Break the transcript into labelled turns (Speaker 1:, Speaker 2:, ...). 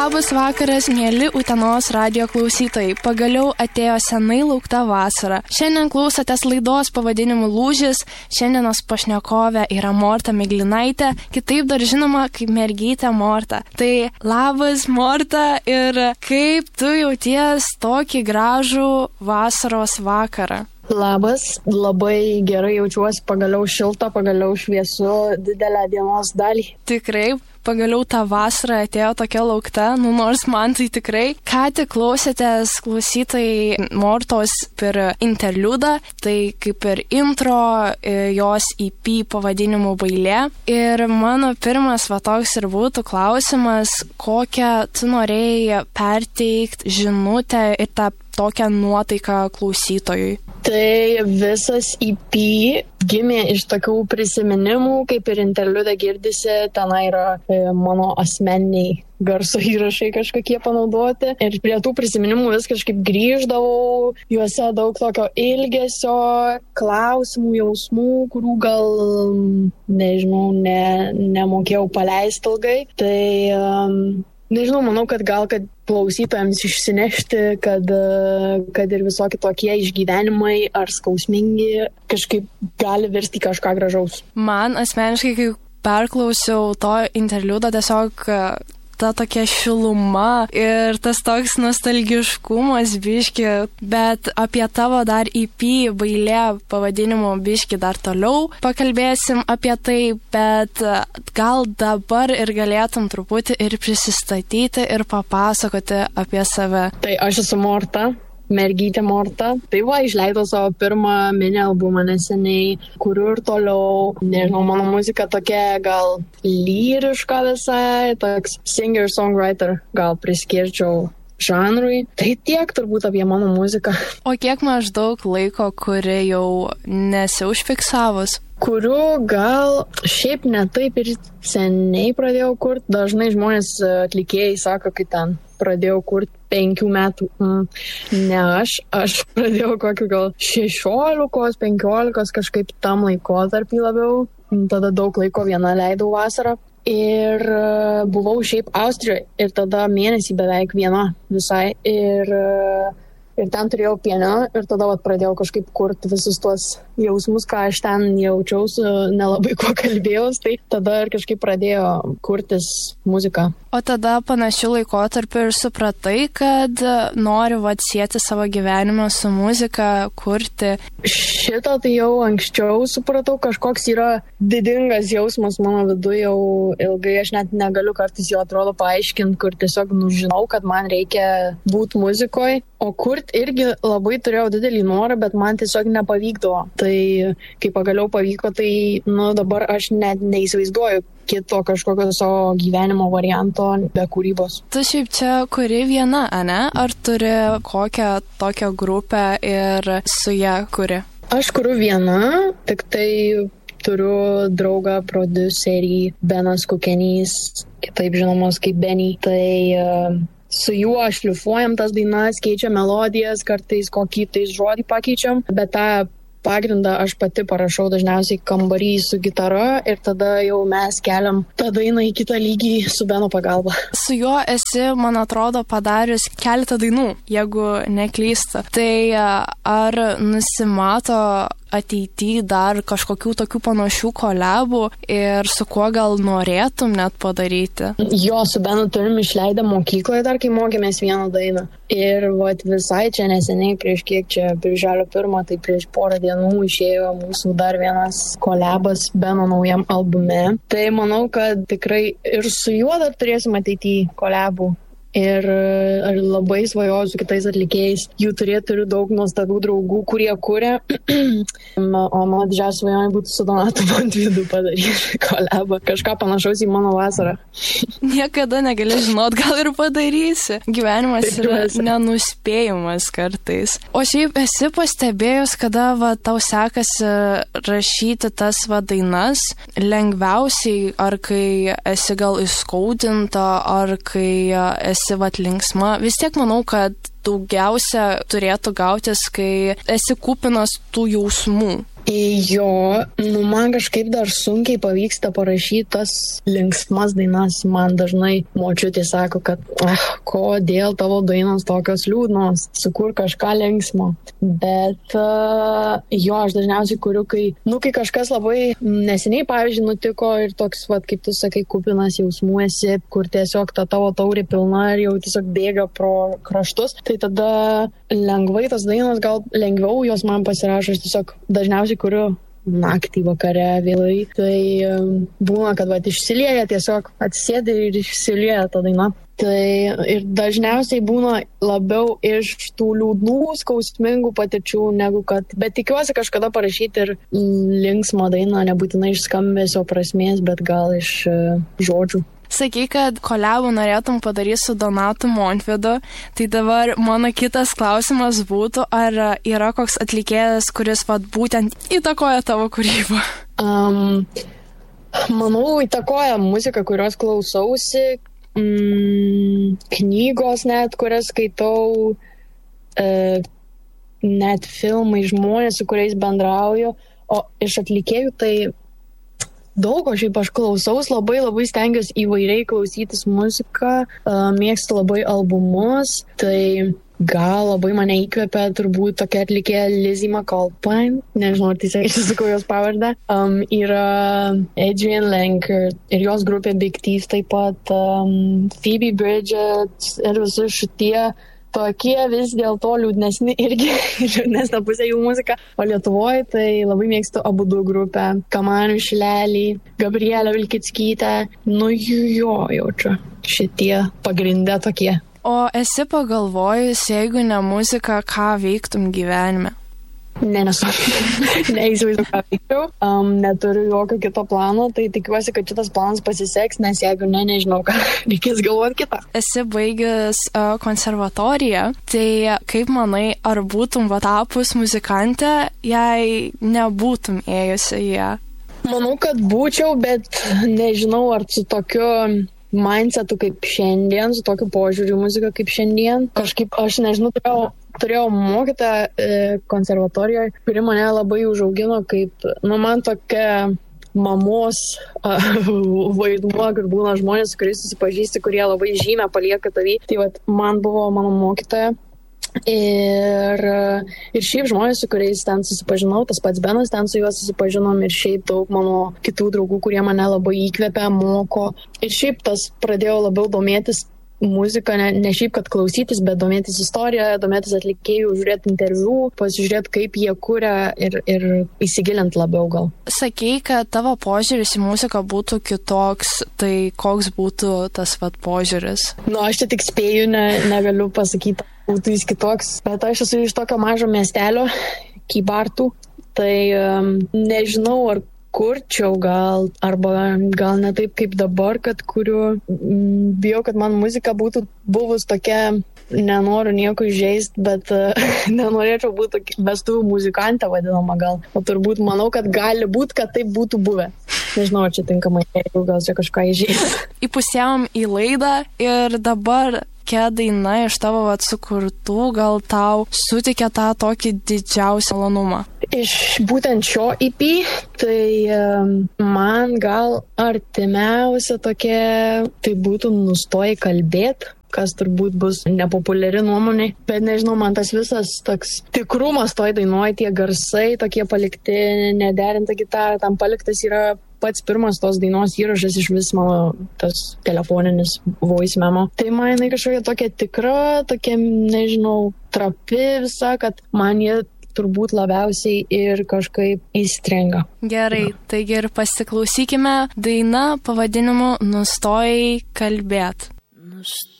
Speaker 1: Labas vakaras, mėly Utenos radijo klausytojai. Pagaliau atėjo senai laukta vasara. Šiandien klausotės laidos pavadinimu Lūžis. Šiandienos pašnekovė yra Morta Miglinaitė, kitaip dar žinoma kaip mergytė Morta. Tai labas Morta, ir kaip tu jauties tokį gražų vasaros vakarą?
Speaker 2: Labas, labai gerai jaučiuosi, pagaliau šilta, pagaliau šviesu didelę dienos dalį.
Speaker 1: Tikrai, pagaliau ta vasara atėjo tokia laukta, nors man tai tikrai. Ką tik klausėtės klausytojai Mortos per interliudą, tai kaip ir intro jos EP pavadinimu Bailė. Ir mano pirmas toks ir būtų klausimas, kokią tu norėjai perteikti žinutę ir tą tokią nuotaiką klausytojui.
Speaker 2: Tai visas EP gimė iš tokių prisiminimų, kaip ir interliude girdisi, ten yra mano asmeniniai garso įrašai kažkokie panaudoti. Ir prie tų prisiminimų vis kažkaip grįždavau, juose daug tokio ilgesio, klausimų, jausmų, kurių gal, nežinau, nemokėjau paleisti ilgai. Tai nežinau, manau, kad klausytojams išsinešti, kad ir visokie tokie išgyvenimai ar skausmingi kažkaip gali virsti kažką gražaus.
Speaker 1: Man asmeniškai, kai perklausiau to interliudo, tiesiog ta tokia šiluma ir tas toks nostalgiškumas biški, bet apie tavo dar EP Bailė pavadinimu biški dar toliau pakalbėsim apie tai, bet gal dabar ir galėtum truputį ir prisistatyti ir papasakoti apie save.
Speaker 2: Tai aš esu Morta, mergytė Morta. Tai išleidau savo pirmą mini albumą neseniai, kuriu ir toliau. Nežinau, mano muzika tokia gal lyriška visai, toks singer-songwriter, gal priskirčiau žanrui. Tai tiek turbūt apie mano muziką.
Speaker 1: O kiek maždaug laiko, kuri jau nesi užfiksavus?
Speaker 2: Kuriu gal šiaip ne taip ir seniai pradėjau kurti. Dažnai žmonės atlikėjai sako, kad ten pradėjau kurti 5 metų. Ne aš pradėjau kokiu gal 16-15 kažkaip tam laikotarpį labiau. Tada daug laiko viena leidau vasarą. Ir buvau šiaip Austrijoje ir tada mėnesį beveik viena visai. Ir ten turėjau pianiną ir tada pradėjau kažkaip kurti visus tuos jausmus, ką aš ten jaučiausi, nelabai kuo kalbėjausi, tai tada ir kažkaip pradėjo kurtis muzika.
Speaker 1: O tada panašiu laikotarpiu ir supratai, kad nori sieti savo gyvenimą su muzika, kurti?
Speaker 2: Šitą tai jau anksčiau supratau, kažkoks yra didingas jausmas mano viduje jau ilgai, aš net negaliu kartais jo atrodo paaiškinti, kur tiesiog žinau, kad man reikia būti muzikoje, o kurti irgi labai turėjau didelį norą, bet man tiesiog nepavykdavo. Tai kai pagaliau pavyko, tai dabar aš net neįsivaizduoju kito kažkokio savo gyvenimo varianto be kūrybos.
Speaker 1: Tu šiaip čia kuri viena, ane? Ar turi kokią tokią grupę ir su ją kuri?
Speaker 2: Aš kuriu viena, tik tai turiu draugą, prodiuserį Benas Kukenys, kitaip žinomas kaip Benny. Tai su juo šlifuojam tas dainas, keičiam melodijas, kartais kokį tai žodį pakeičiam, bet tą pagrindą aš pati parašau dažniausiai kambarį su gitara ir tada jau mes keliam tą dainą į kitą lygį su Beno pagalba.
Speaker 1: Su juo esi, man atrodo, padarius keletą dainų, jeigu neklysta. Tai ar nusimato ateityje dar kažkokių tokių panašių kolabų ir su kuo gal norėtum net padaryti?
Speaker 2: Jo, su Benu turim išleidę mokykloje dar, kai mokėmės vieną dainą. Ir visai čia neseniai, prieš kiek čia, birželio 1, tai prieš porą dienų išėjo mūsų dar vienas kolabas Beno naujam albume. Tai manau, kad tikrai ir su juo dar turėsim ateityje kolabų. Ir labai svajoju su kitais atlikėjais. Jų turiu daug nuostabių draugų, kurie kuria. O mano didžiausia svajonė būtų su Donatu Montvydu padaryti kolabą. Kažką panašaus į mano vasarą.
Speaker 1: Niekada negali žinot, gal ir padarysi. Gyvenimas yra nenuspėjimas kartais. O šiaip esi pastebėjus, kada tau sekasi rašyti tas dainas lengviausiai, ar kai esi gal įskaudinta, ar kai esi linksma. Vis tiek manau, kad daugiausia turėtų gautis, kai esi kupinas tų jausmų.
Speaker 2: Jo, man kažkaip dar sunkiai pavyksta parašyti tas linksmas dainas. Man dažnai močiutė sako, kad kodėl tavo dainos tokios liūdnos, sukur kažką linksmo. Bet aš dažniausiai kuriu, kai kažkas labai neseniai, pavyzdžiui, nutiko ir toks, kaip tu sakai, kupinas jausmų esi, kur tiesiog ta tavo taurė pilna ir jau tiesiog bėga pro kraštus, tai tada lengvai tas dainos, gal lengviau jos man pasirašo, aš tiesiog dažniausiai kuriu naktį, vakare, vėlai. Tai būna, kad išsilieja, tiesiog atsisėdi ir išsilieja ta daina. Tai ir dažniausiai būna labiau iš tų liūdnų, skausmingų patirčių, negu kad, bet tikiuosi kažkada parašyti ir linksmą dainą, nebūtinai iš skambesio prasmės, bet gal iš žodžių.
Speaker 1: Sakai, kad kolabų norėtum padaryti su Donatu Montvydu, tai dabar mano kitas klausimas būtų, ar yra koks atlikėjas, kuris būtent įtakoja tavo kūrybą?
Speaker 2: Manau, įtakoja muzika, kurios klausausi, knygos net, kurias skaitau, net filmai, žmonės, su kuriais bendrauju, o iš atlikėjų tai daug, šiaip aš klausaus, labai stengiuosi įvairiai klausytis muziką, mėgstu labai albumus, tai gal labai mane įkvepia turbūt tokia atlikėja Lizzie McAlpine, nežinau, teisingai sakau jos pavardę, yra Adrienne Lenker ir jos grupė Big Thief, taip pat Phoebe Bridgers ir visus šitie tokie vis dėlto liūdnesni irgi, liūdnesnė pusė jų muzika. O Lietuvoje tai labai mėgstu Abudu grupę, Kamanių Šilelį, Gabrielę Vilkickytę, jaučiu, šitie pagrindė tokie.
Speaker 1: O esi pagalvojus, jeigu ne muzika, ką veiktum gyvenime?
Speaker 2: Nesu. Neįsivaizduoju, ką veikčiau. Neturiu jokio kito plano, tai tikiuosi, kad šitas planas pasiseks, nes jeigu nežinau, ką reikės galvoti kitą.
Speaker 1: Esi baigęs konservatoriją, tai kaip manai, ar būtum tapus muzikantė, jei nebūtum ėjusi į ją?
Speaker 2: Manau, kad būčiau, bet nežinau, ar su tokiu mindsetu kaip šiandien, su tokiu požiūriu muziką kaip šiandien. Kažkaip, aš nežinau, turėjau mokytą konservatorijoje, kuri mane labai užaugino kaip, man tokia mamos vaidmuo, kur būna žmonės, su kuriais susipažįsti, kurie labai žymę palieka tavį. Tai man buvo mano mokytoja. Ir šiaip žmonės, su kuriais ten susipažinau, tas pats Benas, ten su juos susipažinom ir šiaip daug mano kitų draugų, kurie mane labai įkvepia, moko. Ir šiaip tas pradėjau labiau domėtis muziką, ne šiaip, kad klausytis, bet domėtis istoriją, domėtis atlikėjų, žiūrėti interviu, pasižiūrėti, kaip jie kuria ir įsigilint labiau gal.
Speaker 1: Sakei, kad tavo požiūris į muziką būtų kitoks, tai koks būtų tas požiūris?
Speaker 2: Aš čia tik spėju, negaliu pasakyti, būtų jis kitoks, bet aš esu iš tokio mažo miestelio, Kybartų, tai nežinau, ar kurčiau arba gal ne taip kaip dabar, kad kuriu. Bijau, kad man muzika būtų buvus tokia, nenoriu nieko įžeisti, bet nenorėčiau būti vestuvių muzikantė vadinama gal. O turbūt manau, kad gali būti, kad taip būtų buvę. Nežinau, ar čia tinkamai, jeigu gal čia kažką įžeisti.
Speaker 1: Įpusėjom į laidą ir dabar kokia daina iš tavo sukurtų gal tau sutikė tą tokį didžiausią malonumą?
Speaker 2: Iš būtent šio EP, tai man gal artimiausia tokia, tai būtų Nustoji kalbėti, kas turbūt bus nepopuliari nuomonė, bet nežinau, man tas visas toks tikrumas toj dainuoja, tie garsai tokie palikti, nederinta gitara, tam paliktas yra pats pirmas tos dainos įrašas iš vis mano tas telefoninis voice memo. Tai man jinai kažkokia tokia tikra, tokia, nežinau, trapi visa, kad man jie turbūt labiausiai ir kažkaip įstringa.
Speaker 1: Gerai, taigi ir pasiklausykime daina pavadinimu Nustojai kalbėt.